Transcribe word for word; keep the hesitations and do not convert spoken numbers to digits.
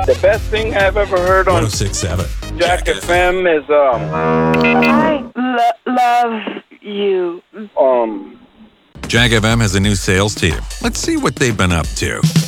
The best thing I've ever heard on one oh six point seven. Jack F M is, um, I lo- love you. um, Jack F M has a new sales team. Let's see what they've been up to.